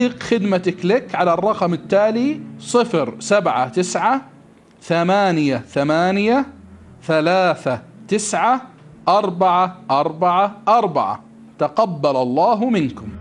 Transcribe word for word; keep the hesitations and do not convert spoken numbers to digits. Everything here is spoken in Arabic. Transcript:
خدمتك لك على الرقم التالي: صفر سبعة تسعة ثمانية ثمانية ثلاثة تسعة أربعة أربعة أربعة. تقبل الله منكم.